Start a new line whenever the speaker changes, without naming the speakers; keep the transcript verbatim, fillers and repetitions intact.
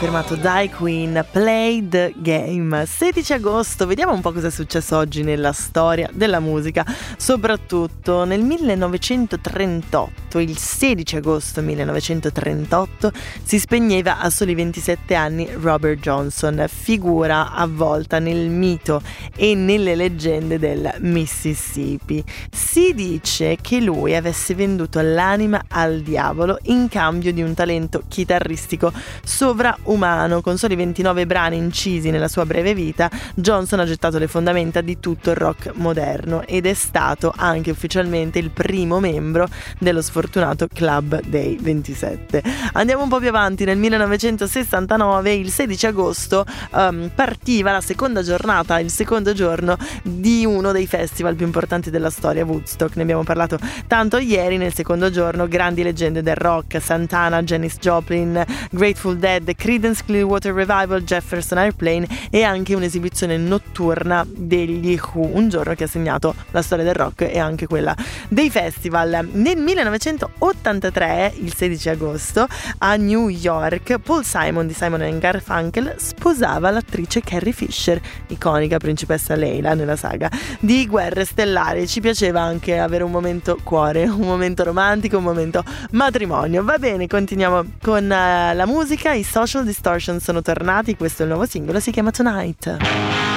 firmato Die Queen, Play the Game. Sedici agosto, vediamo un po' cosa è successo oggi nella storia della musica, soprattutto nel millenovecentotrentotto, il sedici agosto millenovecentotrentotto, si spegneva a soli ventisette anni Robert Johnson, figura avvolta nel mito e nelle leggende del Mississippi. Si dice che lui avesse venduto l'anima al diavolo in cambio di un talento chitarristico sovraumano. Con soli ventinove brani incisi nella sua breve vita, Johnson ha gettato le fondamenta di tutto il rock moderno ed è stato anche ufficialmente il primo membro dello sfortunato Club dei ventisette. Andiamo un po' più avanti, nel millenovecentosessantanove, il sedici agosto, um, partiva la seconda giornata, il secondo giorno di uno dei festival più importanti della storia, Woodstock. Ne abbiamo parlato tanto ieri. Nel secondo giorno grandi leggende del rock, Santana, Janis Joplin, Grateful Dead, Creedence Clearwater Revival, Jefferson Airplane e anche un'esibizione notturna degli Who, un giorno che ha segnato la storia del rock e anche quella dei festival. Nel millenovecentottantatré, il sedici agosto, a New York, Paul Simon di Simon and Garfunkel sposava l'attrice Carrie Fisher, iconica principessa Leila nella saga di Guerre Stellari. Ci piaceva anche avere un momento cuore, un momento romantico, un momento matrimonio. Va bene, continuiamo con uh, la musica. I Social Distortion sono tornati, questo è il nuovo singolo, si chiama Tonight.